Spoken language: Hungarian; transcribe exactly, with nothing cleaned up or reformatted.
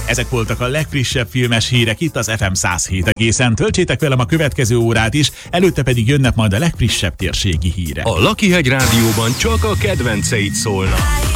Ezek voltak a legfrissebb filmes hírek itt az ef em száz hét egészen. Töltsétek velem a következő órát is, előtte pedig jönnek majd a legfrissebb térségi hírek. A Lakihegy Rádióban csak a kedvenceid szólnak.